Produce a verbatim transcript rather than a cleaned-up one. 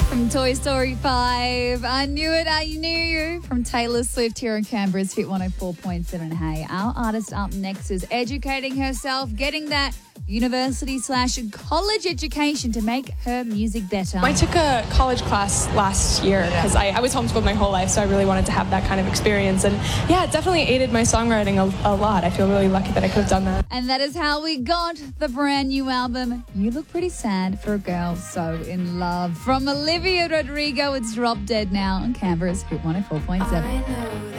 from Toy Story five. I Knew It, I Knew You from Taylor Swift here on Canberra's Hit one oh four point seven. Hey, our artist up next is educating herself, getting that university slash college education to make her music better. I took a college class last year because I, I was homeschooled my whole life, so I really wanted to have that kind of experience. And yeah, it definitely aided my songwriting a, a lot. I feel really lucky that I could have done that. And that is how we got the brand new album, You Look Pretty Sad for a Girl So in Love. From Olivia Rodrigo, it's Drop Dead now on Canberra's Hit one oh four point seven.